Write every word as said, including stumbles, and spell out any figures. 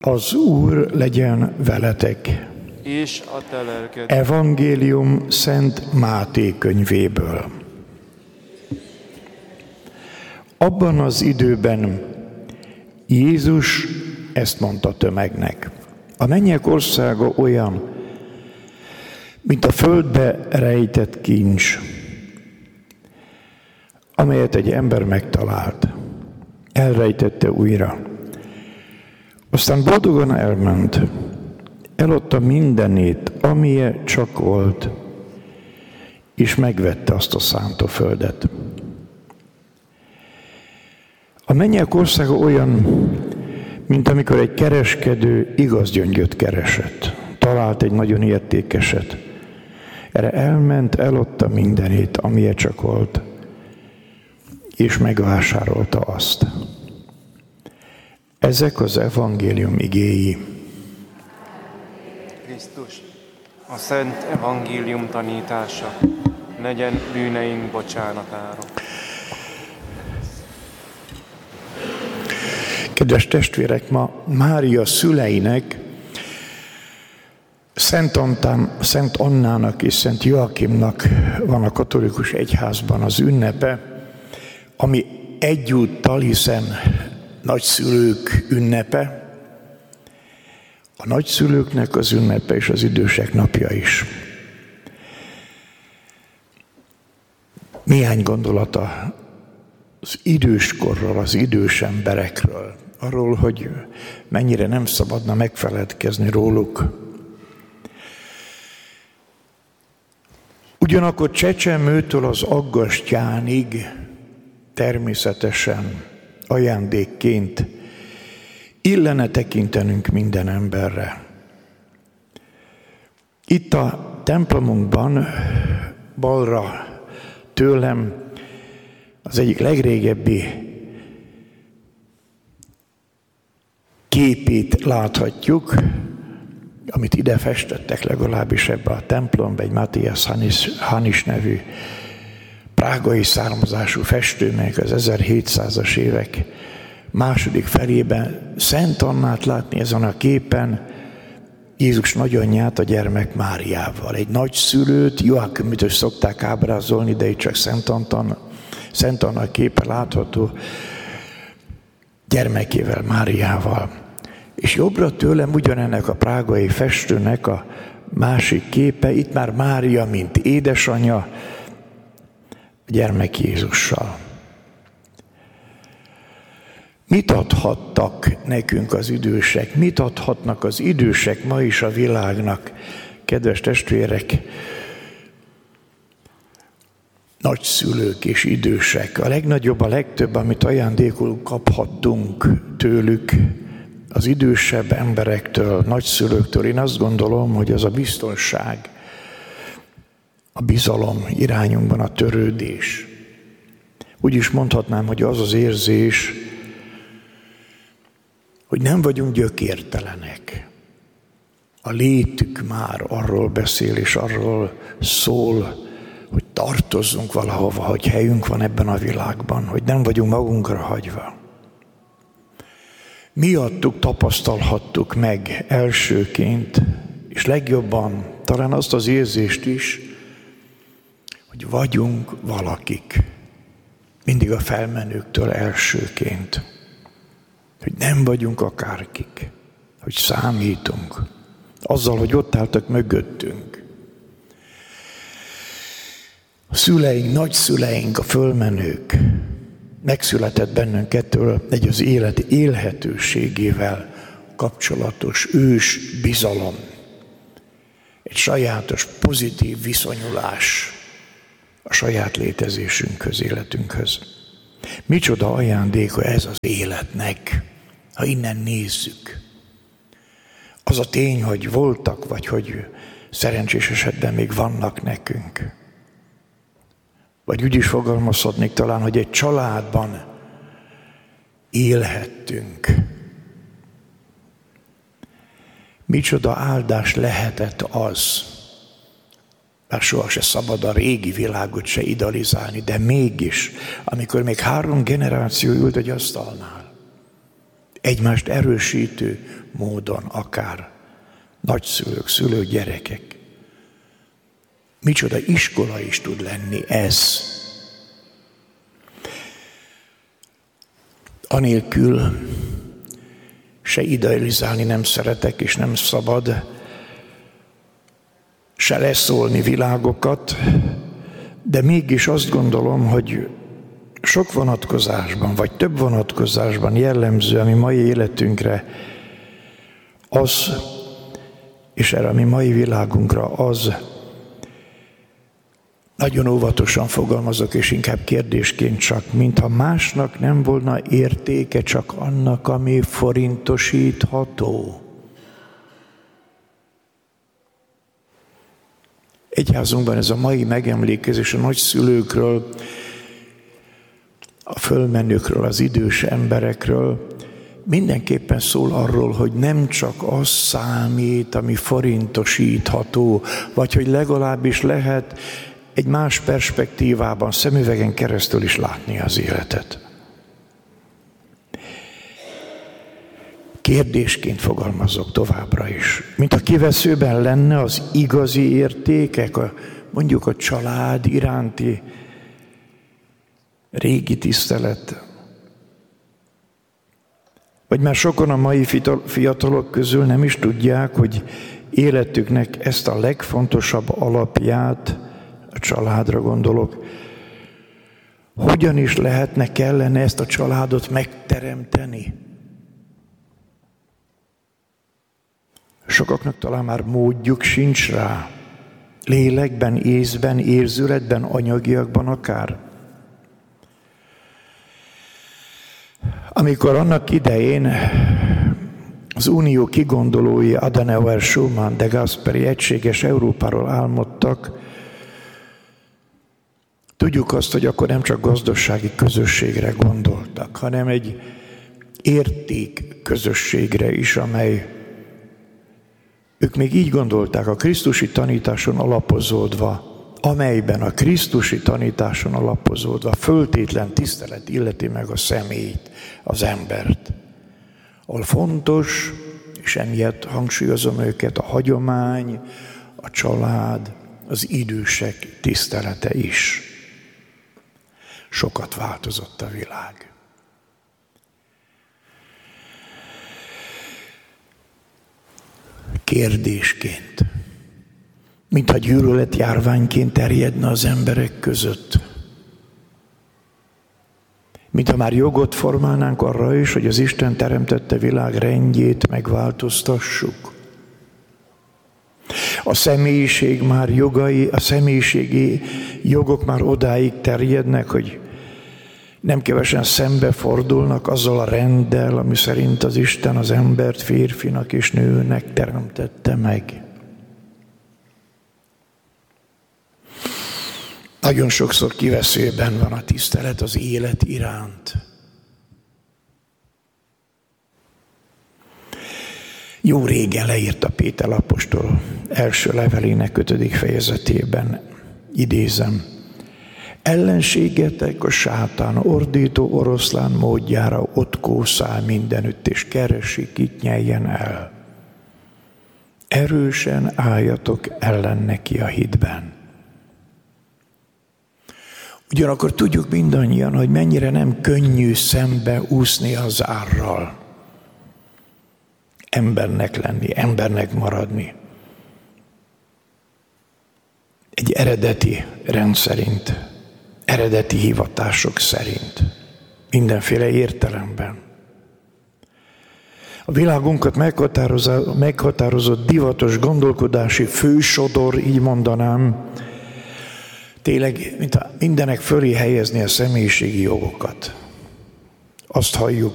Az Úr legyen veletek. És a te lelked. Evangélium Szent Máté könyvéből. Abban az időben Jézus ezt mondta tömegnek: a mennyek országa olyan, mint a földbe rejtett kincs, amelyet egy ember megtalált. Elrejtette újra. Aztán boldogan elment, eladta mindenét, amilyen csak volt, és megvette azt a szántóföldet. A mennyek országa olyan, mint amikor egy kereskedő igaz gyöngyöt keresett. Talált egy nagyon értékeset. Erre elment, eladta mindenét, amilyen csak volt, és megvásárolta azt. Ezek az evangélium igéi. Krisztus, a szent evangélium tanítása, legyen bűneink bocsánatára. Kedves testvérek, ma Mária szüleinek, Szent, Antán, Szent Annának és Szent Joakimnak van a katolikus egyházban az ünnepe, ami egyúttal, hiszen nagyszülők ünnepe, a nagyszülőknek az ünnepe és az idősek napja is. Néhány gondolata az időskorról, az idős emberekről, arról, hogy mennyire nem szabadna megfeledkezni róluk. Ugyanakkor csecsemőtől az aggastyánig természetesen ajándékként illene tekintenünk minden emberre. Itt a templomunkban balra tőlem az egyik legrégebbi képét láthatjuk, amit ide festettek legalábbis ebbe a templomba, egy Matthias Hanis, Hanis nevű prágai származású festő, meg az ezerhétszázas évek második felében Szent Annát látni ezen a képen, Jézus nagyanyját a gyermek Máriával. Egy nagyszülőt, Joakimot is szokták ábrázolni, de itt csak Szent Anna, Szent Anna képe látható, gyermekével, Máriával. És jobbra tőlem ugyanennek a prágai festőnek a másik képe, itt már Mária, mint édesanyja, a gyermek Jézussal. Mit adhattak nekünk az idősek? Mit adhatnak az idősek ma is a világnak? Kedves testvérek, nagyszülők és idősek. A legnagyobb, a legtöbb, amit ajándékul kaphattunk tőlük, az idősebb emberektől, nagyszülőktől, én azt gondolom, hogy az a biztonság, a bizalom irányunkban, a törődés. Úgy is mondhatnám, hogy az az érzés, hogy nem vagyunk gyökértelenek. A létük már arról beszél és arról szól, hogy tartozzunk valahova, hogy helyünk van ebben a világban, hogy nem vagyunk magunkra hagyva. Miattuk tapasztalhattuk meg elsőként, és legjobban talán azt az érzést is, hogy vagyunk valakik. Mindig a felmenőktől elsőként. Hogy nem vagyunk akárkik, hogy számítunk. Azzal, hogy ott álltak mögöttünk. A szüleink, nagyszüleink, a fölmenők, megszületett bennünkettől egy az élet élhetőségével kapcsolatos ős bizalom. Egy sajátos, pozitív viszonyulás a saját létezésünkhöz, életünkhöz. Micsoda ajándéka ez az életnek, ha innen nézzük. Az a tény, hogy voltak, vagy hogy szerencsés esetben még vannak nekünk. Vagy úgy is fogalmazhatnék talán, hogy egy családban élhettünk. Micsoda áldás lehetett az, bár soha se szabad a régi világot se idealizálni, de mégis, amikor még három generáció ült egy asztalnál, egymást erősítő módon akár. Nagyszülők, szülők, gyerekek. Micsoda iskola is tud lenni ez. Anélkül se idealizálni nem szeretek, és nem szabad, se leszólni világokat, de mégis azt gondolom, hogy sok vonatkozásban, vagy több vonatkozásban jellemző a mi mai életünkre az, és erre a mi mai világunkra az, nagyon óvatosan fogalmazok, és inkább kérdésként csak, mintha másnak nem volna értéke, csak annak, ami forintosítható. Egyházunkban ez a mai megemlékezés a nagyszülőkről, a fölmenőkről, az idős emberekről mindenképpen szól arról, hogy nem csak az számít, ami forintosítható, vagy hogy legalábbis lehet egy más perspektívában, szemüvegen keresztül is látni az életet. Kérdésként fogalmazok továbbra is. Mint a kiveszőben lenne az igazi értékek, a, mondjuk a család iránti régi tisztelet. Vagy már sokan a mai fiatalok közül nem is tudják, hogy életüknek ezt a legfontosabb alapját, a családra gondolok, hogyan is lehetne, kellene ezt a családot megteremteni. Sokaknak talán már módjuk sincs rá, lélekben, észben, érzületben, anyagiakban akár. Amikor annak idején az unió kigondolói Adenauer, Schumann, de Gasperi egységes Európáról álmodtak, tudjuk azt, hogy akkor nem csak gazdasági közösségre gondoltak, hanem egy érték közösségre is, amely ők még így gondolták, a krisztusi tanításon alapozódva, amelyben a krisztusi tanításon alapozódva föltétlen tisztelet illeti meg a személyt, az embert. Ahol fontos, és emiatt hangsúlyozom őket, a hagyomány, a család, az idősek tisztelete is. Sokat változott a világ. Kérdésként, mintha gyűlöletjárványként terjedne az emberek között. Mintha már jogot formálnánk arra is, hogy az Isten teremtette világ rendjét megváltoztassuk. A személyiség már jogai, a személyiségi jogok már odáig terjednek, hogy nem kevesen szembefordulnak azzal a renddel, ami szerint az Isten az embert férfinak és nőnek teremtette meg. Nagyon sokszor kiveszőben van a tisztelet az élet iránt. Jó régen leírta Péter apostol első levelének ötödik fejezetében, idézem, ellenségetek a sátán ordító oroszlán módjára ott kószál mindenütt, és keresi, kit nyeljen el. Erősen álljatok ellen neki a hitben. Ugyanakkor tudjuk mindannyian, hogy mennyire nem könnyű szembe úszni az árral. Embernek lenni, embernek maradni. Egy eredeti rend szerint, eredeti hivatások szerint, mindenféle értelemben. A világunkat meghatározott divatos gondolkodási fősodor, így mondanám, tényleg, mint mindenek fölé helyezni a személyiségi jogokat. Azt halljuk